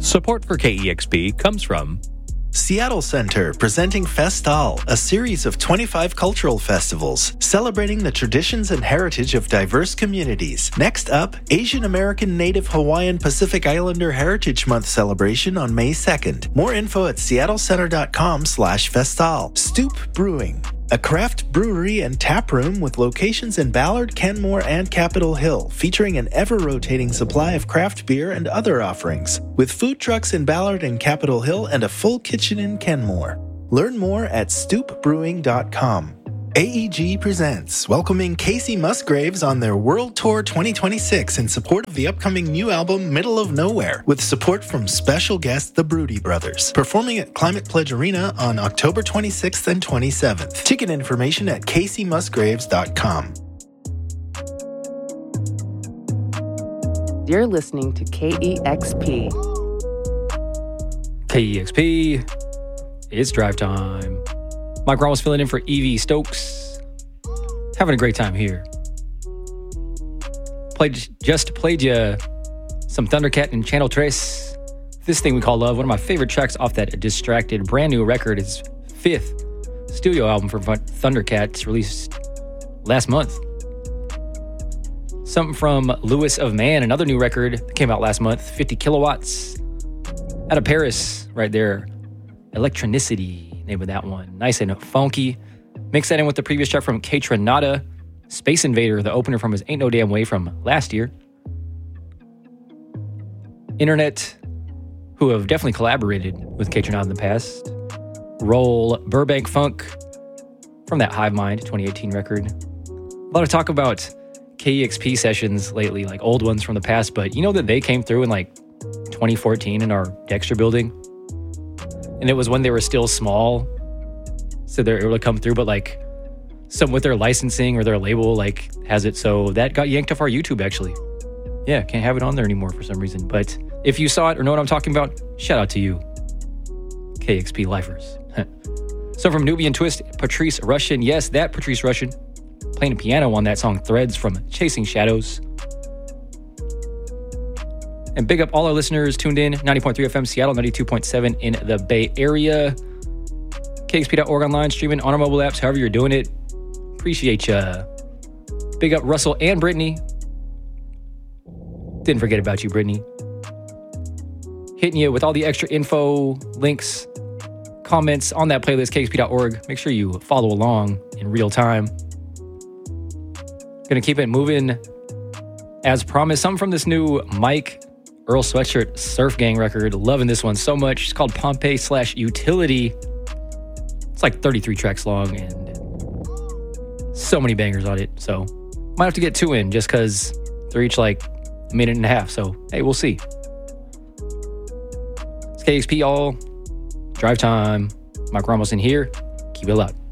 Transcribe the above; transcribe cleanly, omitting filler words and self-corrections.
Support for KEXP comes from Seattle Center, presenting Festal, a series of 25 cultural festivals celebrating the traditions and heritage of diverse communities. Next up, Asian American Native Hawaiian Pacific Islander Heritage Month celebration on May 2nd. More info at seattlecenter.com/festal. Stoop Brewing, a craft brewery and tap room with locations in Ballard, Kenmore, and Capitol Hill, featuring an ever-rotating supply of craft beer and other offerings, with food trucks in Ballard and Capitol Hill and a full kitchen in Kenmore. Learn more at stoopbrewing.com. AEG presents, welcoming Casey Musgraves on their World Tour 2026 in support of the upcoming new album Middle of Nowhere, with support from special guest the Broody Brothers, performing at Climate Pledge Arena on October 26th and 27th. Ticket information at caseymusgraves.com. You're listening to KEXP. KEXP, it's drive time. Mike Ramos filling in for Evie Stokes. Having a great time here. Just played you some Thundercat and Channel Tres. This Thing We Call Love, one of my favorite tracks off that Distracted brand new record. His 5th studio album from Thundercat, released last month. Something from Lewis of Man, another new record that came out last month, 50 Kilowatts. Out of Paris, right there. Electronicity. Name of that one. Nice and funky. Mix that in with the previous track from Kaytranada, Space Invader, the opener from his Ain't No Damn Way from last year. Internet, who have definitely collaborated with Kaytranada in the past. Roll Burbank Funk from that Hive Mind 2018 record. A lot of talk about KEXP sessions lately, like old ones from the past, but you know that they came through in like 2014 in our Dexter building? And it was when they were still small, so they're able to come through, but like some with their licensing or their label like has it, so that got yanked off our YouTube actually. Yeah, can't have it on there anymore for some reason. But if you saw it or know what I'm talking about, shout out to you, KEXP lifers. So from Nubian Twist, Patrice Rushen. Yes, that Patrice Rushen playing a piano on that song Threads from Chasing Shadows. And big up all our listeners tuned in, 90.3 FM Seattle, 92.7 in the Bay Area. KXP.org online, streaming on our mobile apps, however you're doing it. Appreciate ya. Big up Russell and Brittany. Didn't forget about you, Brittany. Hitting you with all the extra info, links, comments on that playlist, KXP.org. Make sure you follow along in real time. Gonna keep it moving as promised. Something from this new Mike Earl Sweatshirt Surf Gang record. Loving this one so much. It's called Pompeii/Utility. It's like 33 tracks long and so many bangers on it. So might have to get 2 in just because they're each like a minute and a half. So hey, we'll see. It's KXP all drive time. Mike Ramos in here. Keep it loud.